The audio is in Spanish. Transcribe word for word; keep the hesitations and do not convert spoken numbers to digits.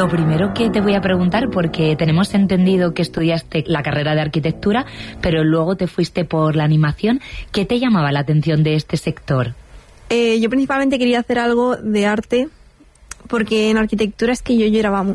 lo primero que te voy a preguntar, porque tenemos entendido que estudiaste la carrera de arquitectura, pero luego te fuiste por la animación. ¿Qué te llamaba la atención de este sector? Eh, yo principalmente quería hacer algo de arte, porque en arquitectura es que yo lloraba,